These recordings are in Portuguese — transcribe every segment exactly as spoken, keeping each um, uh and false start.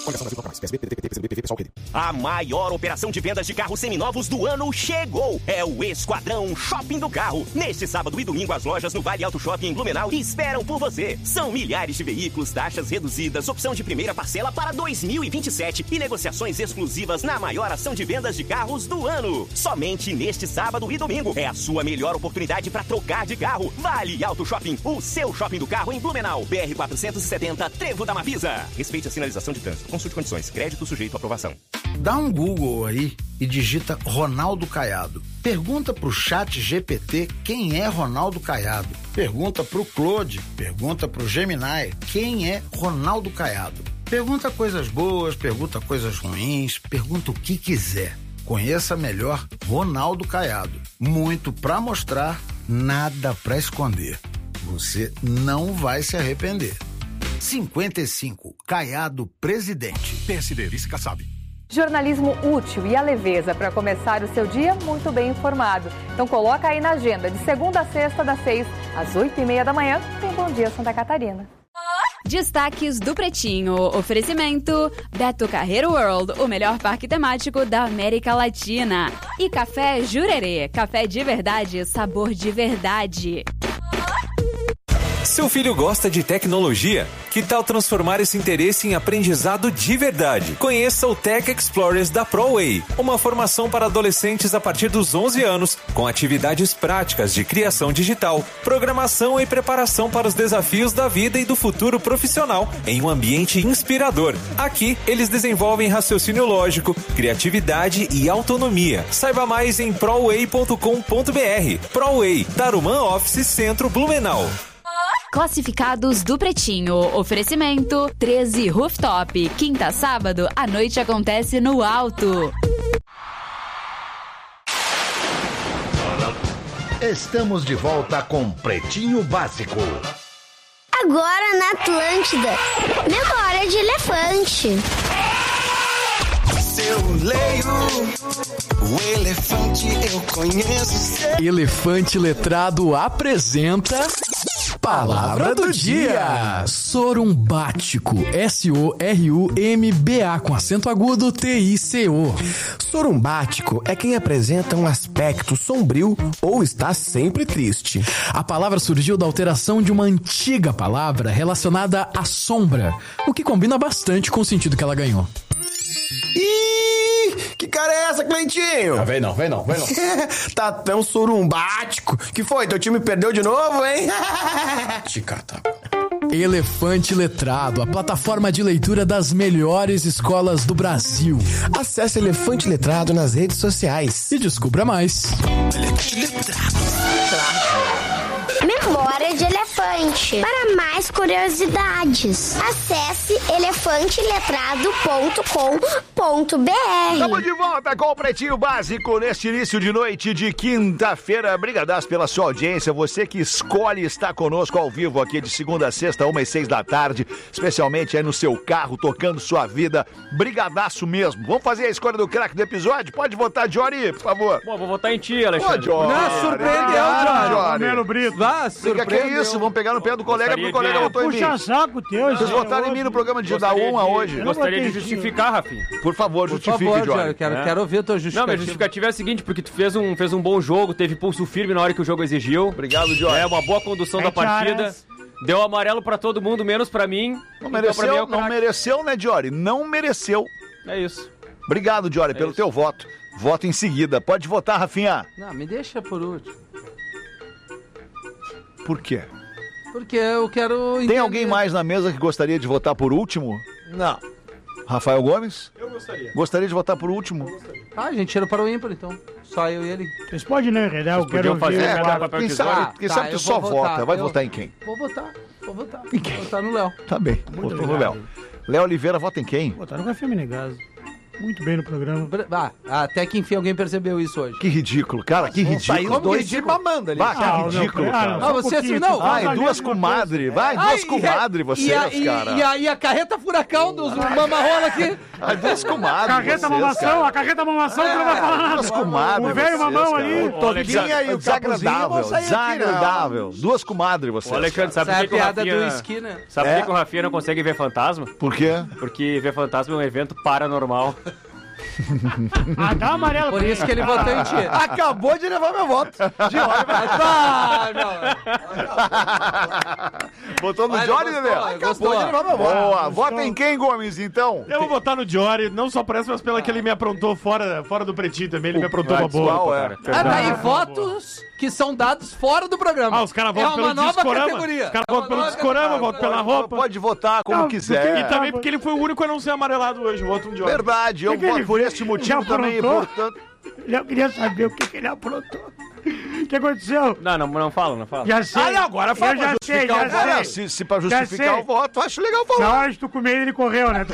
A maior operação de vendas de carros seminovos do ano chegou. É o Esquadrão Shopping do Carro. Neste sábado e domingo, as lojas no Vale Alto Shopping em Blumenau esperam por você. São milhares de veículos, taxas reduzidas, opção de primeira parcela para dois mil e vinte e sete e negociações exclusivas na maior ação de vendas de carros do ano. Somente neste sábado e domingo é a sua melhor oportunidade para trocar de carro. Vale Alto Shopping, o seu shopping do carro em Blumenau. B R quatrocentos e setenta, Trevo da Mavisa. Respeite a sinalização de trânsito. Consulte condições. Crédito sujeito à aprovação. Dá um Google aí e digita Ronaldo Caiado. Pergunta pro chat G P T quem é Ronaldo Caiado. Pergunta pro Claude, pergunta pro Gemini quem é Ronaldo Caiado. Pergunta coisas boas, pergunta coisas ruins, pergunta o que quiser. Conheça melhor Ronaldo Caiado. Muito pra mostrar, nada pra esconder. Você não vai se arrepender. cinquenta e cinco, Caiado Presidente. P S D, vice Kassab. Jornalismo útil e a leveza para começar o seu dia muito bem informado. Então coloca aí na agenda, de segunda a sexta, das seis às oito e meia da manhã, tem Bom Dia Santa Catarina. Destaques do Pretinho. Oferecimento Beto Carreiro World, o melhor parque temático da América Latina. E Café Jurerê, café de verdade, sabor de verdade. Seu filho gosta de tecnologia? Que tal transformar esse interesse em aprendizado de verdade? Conheça o Tech Explorers da ProWay, uma formação para adolescentes a partir dos onze anos, com atividades práticas de criação digital, programação e preparação para os desafios da vida e do futuro profissional, em um ambiente inspirador. Aqui, eles desenvolvem raciocínio lógico, criatividade e autonomia. Saiba mais em proway ponto com ponto b r. ProWay, Tarumã Office Centro Blumenau. Classificados do Pretinho. Oferecimento treze Rooftop. Quinta a sábado, a noite acontece no Alto. Estamos de volta com Pretinho Básico. Agora na Atlântida. Memória de elefante. Se eu leio o elefante, eu conheço. Elefante Letrado apresenta... Palavra do dia. Sorumbático. S O R U M B A com acento agudo T I C O. Sorumbático é quem apresenta um aspecto sombrio ou está sempre triste. A palavra surgiu da alteração de uma antiga palavra relacionada à sombra, o que combina bastante com o sentido que ela ganhou. Ih, que cara é essa, Cleitinho? Não, vem não, vem não, vem não. Tá tão sorumbático. Que foi? Teu time perdeu de novo, hein? Ticata. Elefante Letrado, a plataforma de leitura das melhores escolas do Brasil. Acesse Elefante Letrado nas redes sociais e descubra mais. Elefante Letrado. Memória de elefante. Para mais curiosidades, acesse elefante letrado ponto com ponto b r. Estamos de volta com o Pretinho Básico neste início de noite de quinta-feira. Brigadas pela sua audiência, você que escolhe estar conosco ao vivo aqui de segunda a sexta, uma e seis da tarde, especialmente aí no seu carro, tocando sua vida. Brigadaço mesmo. Vamos fazer a escolha do craque do episódio? Pode votar, Jory, por favor. Bom, vou votar em ti, Alexandre. Ô, Jory. Não, surpreendeu, Jory. Romero Brito. Vá, Fica que é isso, vamos pegar no pé do colega, porque o colega votou em mim. Puxa saco teu. Vocês votaram em mim no programa de da uma hoje. Gostaria de justificar, Rafinha. Por favor, justifique, Jory. Jory. Quero, é. quero ouvir a tua justificativa. Não, mas a justificativa é a seguinte, porque tu fez um, fez um bom jogo, teve pulso firme na hora que o jogo exigiu. Obrigado, Jory. É, uma boa condução da partida. Deu amarelo pra todo mundo, menos pra mim. Não mereceu, então, pra mim é não mereceu, né, Jory? Não mereceu. É isso. Obrigado, Jory, é pelo isso. teu voto. Voto em seguida. Pode votar, Rafinha. Não, me deixa por último. Por quê? Porque eu quero entender. Tem alguém mais na mesa que gostaria de votar por último? Não. Rafael Gomes? Eu gostaria. Gostaria de votar por último? Ah, a gente tira para o ímpar, então. Só eu e ele. Vocês podem não enredar, eu quero fazer ver. É, papel quem sabe, ah, quem tá, sabe tu só votar. vota. Vai eu... votar em quem? Vou votar. Vou votar. Vou votar no Léo. Tá bem. Votou no Léo. Léo Oliveira vota em quem? Votar no Rafinha Menegaso. muito bem no programa. Ah, até que enfim alguém percebeu isso hoje. Que ridículo, cara, que ridículo. Como dois de mamando ali. Bah, que Ah, ridículo, não, cara. não, Ah, você assim, não. Ai, duas comadres. Vai, duas comadres vocês, e a, e, cara. E a, e a carreta furacão dos mamarrola aqui. Ai, duas comadres Carreta vocês, mamação, cara. a carreta mamação que não vai falar nada. Duas comadres O velho vocês, mamão cara. ali. O Toquinha e o Desagradável, vão sair aqui, né? desagradável. Duas comadres vocês. Ô, Alexandre, sabe Essa é por a que, que o piada Rafinha... do esqui, né? Sabe É? por que que o Rafinha não consegue ver fantasma? Por quê? Porque ver fantasma é um evento paranormal. Ah, dá uma amarela. Por isso que ele votou em ti. Acabou de levar meu voto. De olho, Ah, não. Botou no Mas Johnny, gostou, Lelê? gostou. Acabou de levar meu voto. Boa, vota em quem, Gomes, então? Eu vou votar no Jory, não só por essa, mas pela que ele me aprontou fora, fora do Pretinho também. Ele me aprontou uma boa. Qual é? Ah, daí votos que são dados fora do programa. Ah, os caras é votam uma pelo nova Discorama. categoria. Os caras É uma votam pelo nova Discorama, categoria. votam pela roupa. Pode votar como Não, quiser. E também porque ele foi o único a não ser amarelado hoje, o outro um Jory. Verdade, eu Que que voto ele por fez? este motivo Já também, aprontou? portanto... Eu queria saber o que, que ele aprontou. O que aconteceu? Não, não, não fala, não fala. Já sei. Ah, não, agora fala Eu pra já sei, justificar já o voto. sei. Se, se pra Já justificar sei. o voto, acho legal Na falar. hora de tu comer ele, correu, né?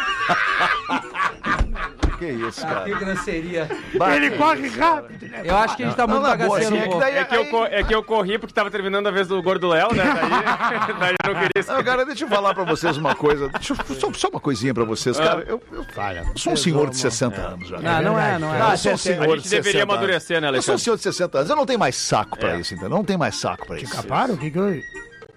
Que isso, Ah, que cara. grosseria. Ele corre rápido, né? Eu acho que a gente tá muito Não, na boa, bagaceiro assim, um é que pouco. daí- É que, eu, co- é que eu corri porque tava terminando a vez do Gordo Léo, né? Daí, daí eu não queria... Não, cara, deixa eu falar pra vocês uma coisa. Deixa eu, só, só uma coisinha pra vocês, cara. Eu, eu, eu sou um senhor de sessenta anos já. Não, não é, não é. Eu sou um senhor A de gente deveria sessenta anos. amadurecer, né, Eu sou um Alexandre? senhor de sessenta anos. Eu não tenho mais saco pra isso, entendeu? Não tenho mais saco pra isso. Caparam? O que que eu...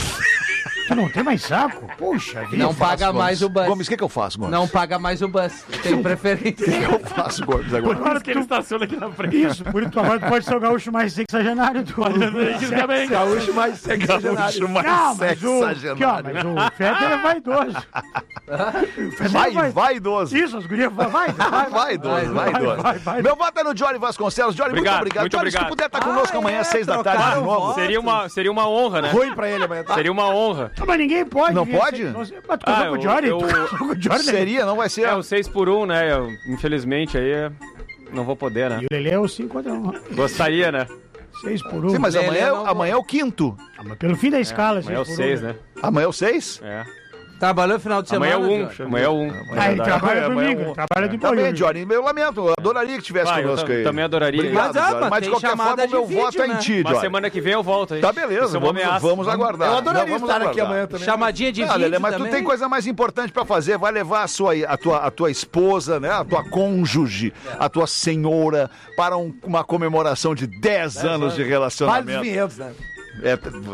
Tu não tem mais saco? Puxa vida. Não paga mais o bus. Gomes, o que, que eu faço, Gomes? Não paga mais o bus. Tem preferência. O que, que eu faço, Gomes, agora? Agora que ele estaciona aqui na frente. Isso, por isso tu agora tu pode ser o gaúcho mais sexagenário do também. Gaúcho mais sexagenário. Gaúcho mais Não, mas o, aqui, ó, sexagenário. mas o Feder é vaidoso. O Feder Vai, é vai- vaidoso. Isso, as gurias vai, vai, vai, Vaidoso, vaidoso. vai, vai. Meu voto é no Johnny Vasconcelos. Johnny, muito Obrigado, obrigado. muito Johnny, se tu obrigado. puder estar conosco amanhã às seis da tarde de trocaram novo. voto. Seria uma, seria uma honra, né? Ruim pra ele amanhã. Tá? Seria uma honra. Não, mas ninguém pode. Não vir pode? sem- não sei- Mas tu Ah, casou com o eu- Jory? eu- Tu casou com o Jory, né? Seria, não vai ser. É o seis por um, né? Eu, infelizmente aí não vou poder, né? E o Lelê é o cinco contra um. Gostaria, né? seis por um. Sim, mas Lelê amanhã, não amanhã é o quinto. Ah, mas pelo fim da escala, Amanhã é o seis por um, seis, né? né? Amanhã é o seis? É. Trabalhou final de semana. Amanhã é o um. Jorge? Amanhã é o um. Ah, ele trabalha Amanhã é domingo, um. trabalha de Tá bem, manhã. Johnny, eu lamento, eu adoraria que tivesse Vai, eu conosco tam- aí. também adoraria. Obrigado, Mas, ah, Johnny. mas Mas de tem qualquer chamada forma, o de meu vídeo, voto é né? em ti, Mas Johnny. semana que vem eu volto aí. Tá beleza, Isso é uma vamos, ameaça. vamos aguardar. Eu adoraria Vamos estar aqui aguardar. amanhã também. Chamadinha de Ah, vídeo Lelê, mas também. tu tem coisa mais importante pra fazer. Vai levar a, sua, a, tua, a tua esposa, né? A tua cônjuge, a tua senhora para um- uma comemoração de dez anos de Vários relacionamento. vinhedos, né? É,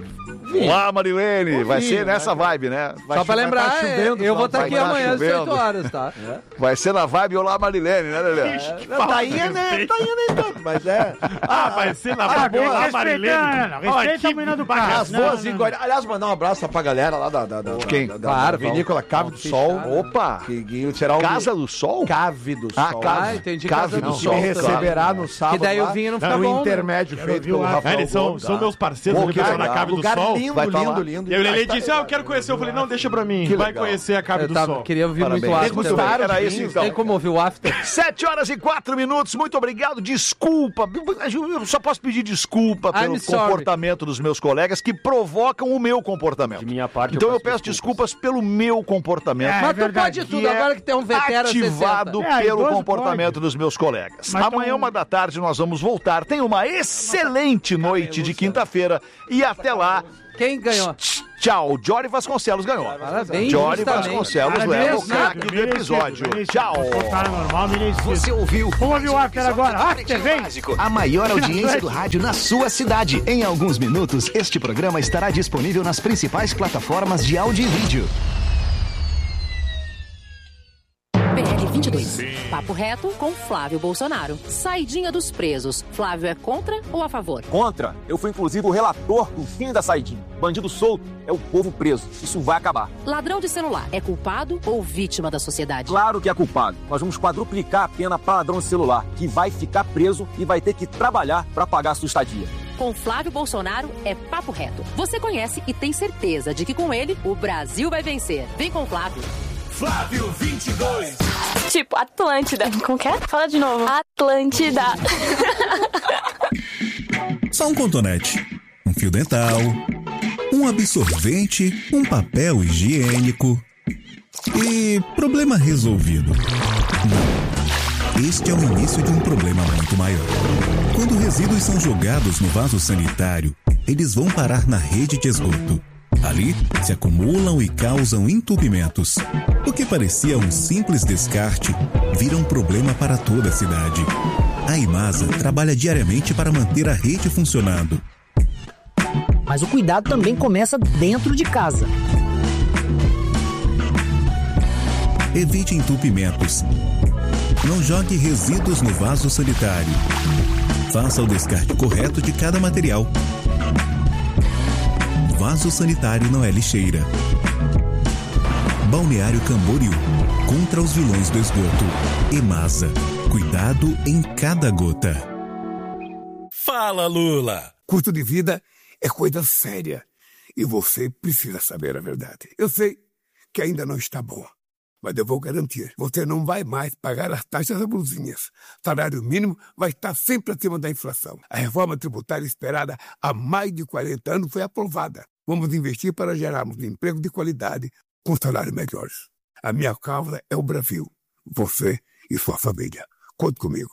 Olá, Marilene. Vai ser nessa vibe, né? Vai Só pra che- lembrar, tá chovendo, eu vou estar vai aqui tá amanhã às chovendo. oito horas, tá? Vai ser na vibe Olá, Marilene, né, Lelê? Não, Tainha, né? Tainha nem tanto, mas é. Ah, vai ser na Ah, boa lá, respeita, Marilene. não, Ó, respeita que a menina do bacana. carro. As Não, boas não, em Goiás. Aliás, mandar um abraço pra galera lá da, da, da, Quem? da, da, Claro, da vinícola Cave do Sol. Opa! Que, que tirar o Casa do Sol? Cave do Ah, Sol. Cave. Ah, entendi. Cave Casa do do Que Sol. me Sol. receberá no sábado. Que daí o lá, vinho não fica no bom, né? intermédio Quero feito ouvir o pelo Rafa. Ah, Rafael eles são, Gomes, são tá? meus parceiros Pô, ali que pra na legal. Cave do Lugar Sol. lindo, Vai falar. lindo, lindo. E aí o Lelê Mas tá disse, ah, eu legal. quero conhecer. Eu falei, não, deixa pra mim. Que Vai legal. conhecer a Cave Eu do tava, Sol. queria ouvir Parabéns. muito after. Muito bem, era isso, então. Tem como ouvir o after? Sete horas e quatro minutos, muito obrigado, desculpa, eu só posso pedir desculpa pelo I'm sorry. comportamento dos meus colegas que provocam o meu comportamento. De minha parte, Então eu eu peço desculpas pelo meu comportamento. É, Mas tu verdade. pode tudo, que é agora que tem um veterano ativado sessenta. É, pelo idoso comportamento pode. dos meus colegas. Mas Amanhã, tão- uma da tarde, nós vamos voltar. Tenha uma excelente noite de quinta-feira e até lá. Quem ganhou? Tchau. Jory Vasconcelos ganhou. Parabéns, Jory justamente. Vasconcelos Cara, leva o merecido, craque do merecido, episódio. merecido. Tchau. Cara normal, merecido. Você ouviu? Vamos ouvir o after agora. After, vem. A maior audiência do rádio na sua cidade. Em alguns minutos, este programa estará disponível nas principais plataformas de áudio e vídeo. P L vinte e dois. Papo reto com Flávio Bolsonaro. Saidinha dos presos. Flávio é contra ou a favor? Contra. Eu fui inclusive o relator do fim da saidinha. Bandido solto é o povo preso. Isso vai acabar. Ladrão de celular é culpado ou vítima da sociedade? Claro que é culpado. Nós vamos quadruplicar a pena para ladrão de celular, que vai ficar preso e vai ter que trabalhar para pagar a sua estadia. Com Flávio Bolsonaro é papo reto. Você conhece e tem certeza de que com ele o Brasil vai vencer. Vem com o Flávio. Flávio vinte e dois. Tipo, Atlântida. Como que é? Fala de novo. Atlântida. Só um cotonete, um fio dental, um absorvente, um papel higiênico. E problema resolvido. Não. Este é o início de um problema muito maior. Quando resíduos são jogados no vaso sanitário, eles vão parar na rede de esgoto. Ali, se acumulam e causam entupimentos. O que parecia um simples descarte, vira um problema para toda a cidade. A Imasa trabalha diariamente para manter a rede funcionando. Mas o cuidado também começa dentro de casa. Evite entupimentos. Não jogue resíduos no vaso sanitário. Faça o descarte correto de cada material. Vaso sanitário não é lixeira. Balneário Camboriú. Contra os vilões do esgoto. Imasa. Cuidado em cada gota. Fala, Lula! Custo de vida é coisa séria. E você precisa saber a verdade. Eu sei que ainda não está bom. Mas eu vou garantir, você não vai mais pagar as taxas abusivas. Salário mínimo vai estar sempre acima da inflação. A reforma tributária esperada há mais de quarenta anos foi aprovada. Vamos investir para gerarmos emprego de qualidade com salários melhores. A minha causa é o Brasil. Você e sua família. Conte comigo.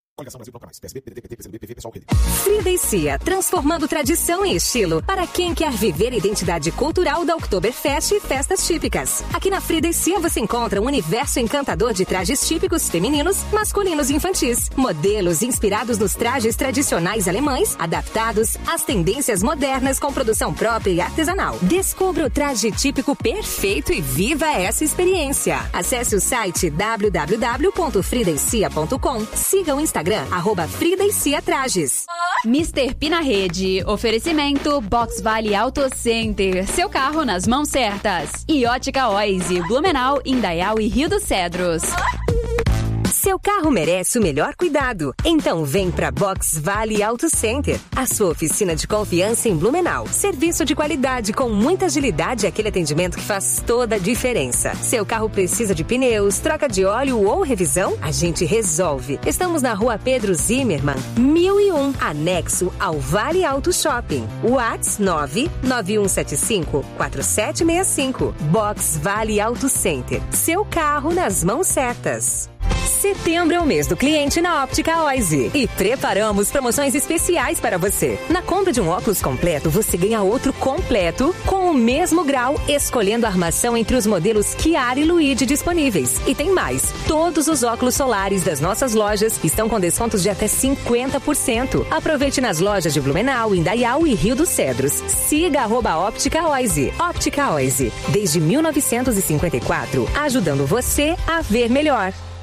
Frida e Cia, transformando tradição em estilo para quem quer viver a identidade cultural da Oktoberfest e festas típicas. Aqui na Frida e Cia você encontra um universo encantador de trajes típicos femininos, masculinos e infantis. Modelos inspirados nos trajes tradicionais alemães, adaptados às tendências modernas com produção própria e artesanal. Descubra o traje típico perfeito e viva essa experiência. Acesse o site w w w ponto frida e cia ponto com. Siga o Instagram arroba Frida e Cia Trajes. mister P na rede. Oferecimento Box Vale Auto Center. Seu carro nas mãos certas. E Ótica Oise, Blumenau, Indaial e Rio dos Cedros. Seu carro merece o melhor cuidado. Então vem pra Box Vale Auto Center, a sua oficina de confiança em Blumenau. Serviço de qualidade com muita agilidade e aquele atendimento que faz toda a diferença. Seu carro precisa de pneus, troca de óleo ou revisão? A gente resolve. Estamos na rua Pedro Zimmermann, mil e um, anexo ao Vale Auto Shopping. WhatsApp nove nove um sete cinco quatro sete seis cinco. Box Vale Auto Center. Seu carro nas mãos certas. Setembro é o mês do cliente na Óptica Oise e preparamos promoções especiais para você. Na compra de um óculos completo, você ganha outro completo com o mesmo grau, escolhendo a armação entre os modelos Chiara e Luigi disponíveis. E tem mais, todos os óculos solares das nossas lojas estão com descontos de até cinquenta por cento. Aproveite nas lojas de Blumenau, Indaial e Rio dos Cedros. Siga arroba Óptica Oise. Óptica Oise, desde mil novecentos e cinquenta e quatro, ajudando você a ver melhor.